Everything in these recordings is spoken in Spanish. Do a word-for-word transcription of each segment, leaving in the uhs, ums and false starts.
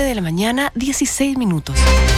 de la mañana, dieciséis minutos.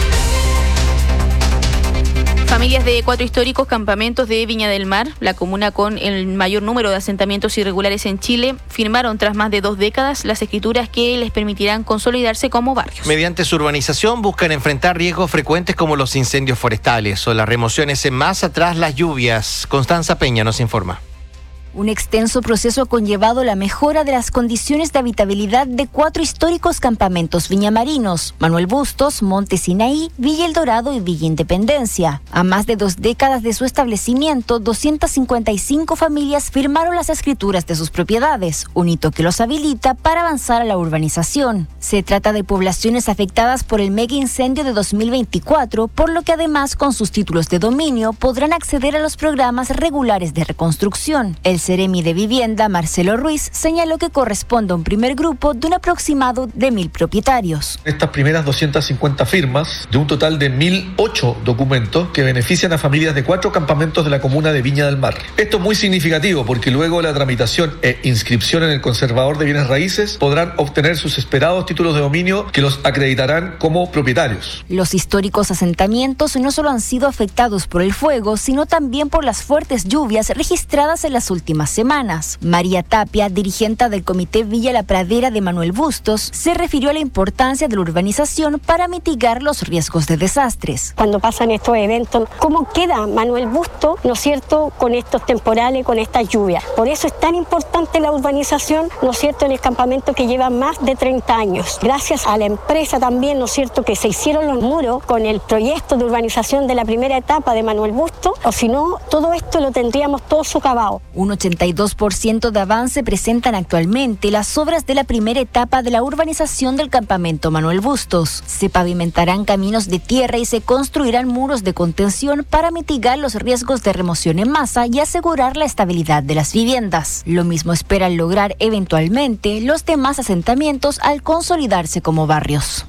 Familias de cuatro históricos campamentos de Viña del Mar, la comuna con el mayor número de asentamientos irregulares en Chile, firmaron tras más de dos décadas las escrituras que les permitirán consolidarse como barrios. Mediante su urbanización buscan enfrentar riesgos frecuentes como los incendios forestales o las remociones en masa tras las lluvias. Constanza Peña nos informa. Un extenso proceso ha conllevado la mejora de las condiciones de habitabilidad de cuatro históricos campamentos viñamarinos: Manuel Bustos, Monte Sinaí, Villa El Dorado y Villa Independencia. A más de dos décadas de su establecimiento, doscientas cincuenta y cinco familias firmaron las escrituras de sus propiedades, un hito que los habilita para avanzar a la urbanización. Se trata de poblaciones afectadas por el mega incendio de dos mil veinticuatro, por lo que además con sus títulos de dominio podrán acceder a los programas regulares de reconstrucción. El Seremi de Vivienda, Marcelo Ruiz, señaló que corresponde a un primer grupo de un aproximado de mil propietarios. Estas primeras doscientas cincuenta firmas, de un total de mil ocho documentos que benefician a familias de cuatro campamentos de la comuna de Viña del Mar. Esto es muy significativo porque luego de la tramitación e inscripción en el conservador de bienes raíces podrán obtener sus esperados títulos de dominio que los acreditarán como propietarios. Los históricos asentamientos no solo han sido afectados por el fuego, sino también por las fuertes lluvias registradas en las últimas semanas. María Tapia, dirigente del Comité Villa La Pradera de Manuel Bustos, se refirió a la importancia de la urbanización para mitigar los riesgos de desastres. Cuando pasan estos eventos, ¿cómo queda Manuel Bustos, no es cierto, con estos temporales, con estas lluvias? Por eso es tan importante la urbanización, ¿no es cierto?, en el campamento que lleva más de treinta años. Gracias a la empresa también, ¿no es cierto?, que se hicieron los muros con el proyecto de urbanización de la primera etapa de Manuel Bustos, o si no, todo esto lo tendríamos todo socavado. Un ochenta y dos por ciento de avance presentan actualmente las obras de la primera etapa de la urbanización del campamento Manuel Bustos. Se pavimentarán caminos de tierra y se construirán muros de contención para mitigar los riesgos de remoción en masa y asegurar la estabilidad de las viviendas. Lo mismo esperan lograr eventualmente los demás asentamientos al consolidarse como barrios.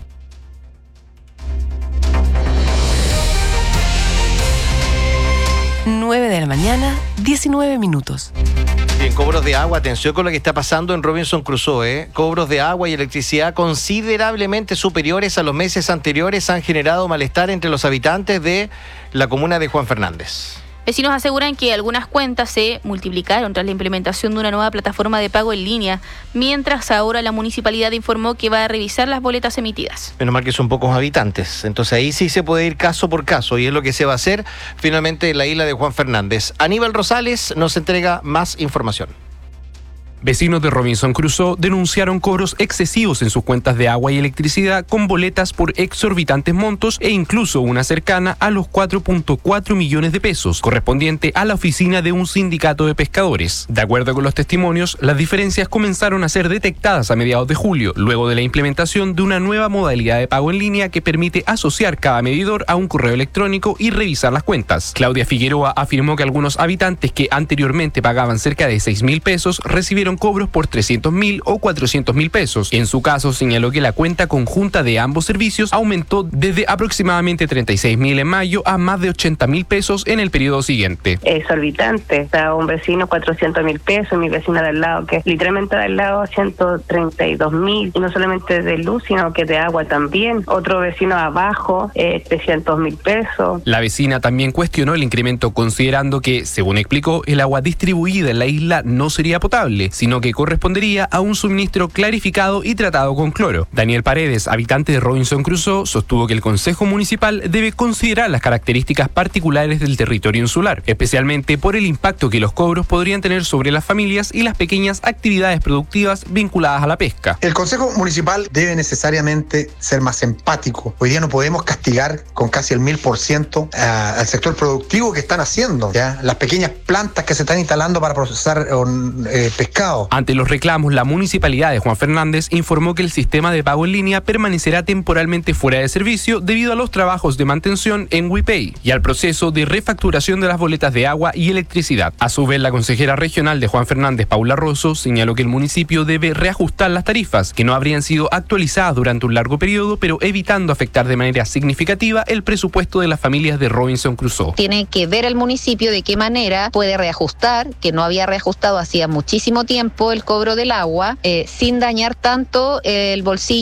nueve de la mañana, diecinueve minutos. Bien, cobros de agua, atención con lo que está pasando en Robinson Crusoe, ¿eh? Cobros de agua y electricidad considerablemente superiores a los meses anteriores han generado malestar entre los habitantes de la comuna de Juan Fernández. Vecinos aseguran que algunas cuentas se multiplicaron tras la implementación de una nueva plataforma de pago en línea, mientras ahora la municipalidad informó que va a revisar las boletas emitidas. Menos mal que son pocos habitantes, entonces ahí sí se puede ir caso por caso y es lo que se va a hacer finalmente en la isla de Juan Fernández. Aníbal Rosales nos entrega más información. Vecinos de Robinson Crusoe denunciaron cobros excesivos en sus cuentas de agua y electricidad con boletas por exorbitantes montos e incluso una cercana a los cuatro punto cuatro millones de pesos, correspondiente a la oficina de un sindicato de pescadores. De acuerdo con los testimonios, las diferencias comenzaron a ser detectadas a mediados de julio, luego de la implementación de una nueva modalidad de pago en línea que permite asociar cada medidor a un correo electrónico y revisar las cuentas. Claudia Figueroa afirmó que algunos habitantes que anteriormente pagaban cerca de seis mil pesos recibieron cobros por trescientos mil o cuatrocientos mil pesos. En su caso, señaló que la cuenta conjunta de ambos servicios aumentó desde aproximadamente treinta y seis mil en mayo a más de ochenta mil pesos en el periodo siguiente. Exorbitante. Está un vecino cuatrocientos mil pesos, mi vecina de al lado, que literalmente de al lado ciento treinta y dos mil, y no solamente de luz, sino que de agua también. Otro vecino abajo, eh, trescientos mil pesos. La vecina también cuestionó el incremento, considerando que, según explicó, el agua distribuida en la isla no sería potable, sino que correspondería a un suministro clarificado y tratado con cloro. Daniel Paredes, habitante de Robinson Crusoe, sostuvo que el Consejo Municipal debe considerar las características particulares del territorio insular, especialmente por el impacto que los cobros podrían tener sobre las familias y las pequeñas actividades productivas vinculadas a la pesca. El Consejo Municipal debe necesariamente ser más empático. Hoy día no podemos castigar con casi el mil por ciento al sector productivo que están haciendo, ¿ya? Las pequeñas plantas que se están instalando para procesar eh, pescado. Ante los reclamos, la municipalidad de Juan Fernández informó que el sistema de pago en línea permanecerá temporalmente fuera de servicio debido a los trabajos de mantención en WePay y al proceso de refacturación de las boletas de agua y electricidad. A su vez, la consejera regional de Juan Fernández, Paula Rosso, señaló que el municipio debe reajustar las tarifas, que no habrían sido actualizadas durante un largo periodo, pero evitando afectar de manera significativa el presupuesto de las familias de Robinson Crusoe. Tiene que ver el municipio de qué manera puede reajustar, que no había reajustado hacía muchísimo tiempo el cobro del agua, eh, sin dañar tanto el bolsillo